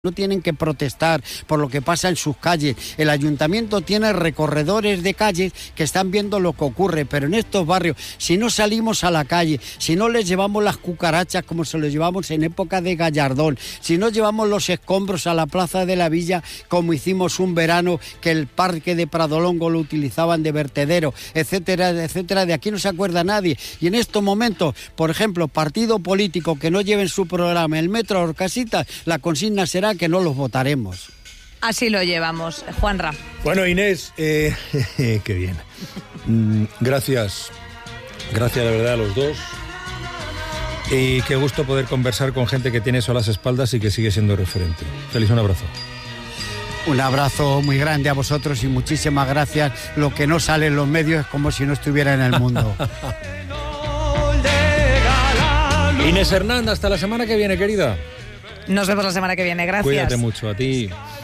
No tienen que protestar por lo que pasa en sus calles. El ayuntamiento tiene recorredores de calles que están viendo lo que ocurre, pero en estos barrios, si no salimos a la calle, si no les llevamos las cucarachas como se los llevamos en época de Gallardón, si no llevamos los escombros a la plaza de la Villa como hicimos un verano que el parque de Pradolongo lo utilizaban de vertedero, etcétera, etcétera, de aquí no se acuerda nadie. Y en estos momentos, por ejemplo, partido político que no lleve en su programa el metro a Orcasitas, la consigna será que no los votaremos. Así lo llevamos, Juanra. Bueno, Inés, qué bien. Gracias la verdad a los dos. Y qué gusto poder conversar con gente que tiene eso a las espaldas y que sigue siendo referente. Feliz, un abrazo. Un abrazo muy grande a vosotros y muchísimas gracias. Lo que no sale en los medios es como si no estuviera en el mundo. Inés Hernán, hasta la semana que viene, querida. Nos vemos la semana que viene, gracias. Cuídate mucho, a ti.